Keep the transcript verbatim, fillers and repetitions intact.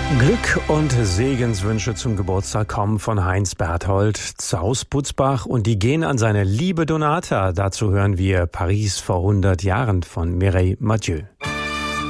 Glück und Segenswünsche zum Geburtstag kommen von Heinz Berthold aus Butzbach und die gehen an seine liebe Donata. Dazu hören wir Paris vor hundert Jahren von Mireille Mathieu.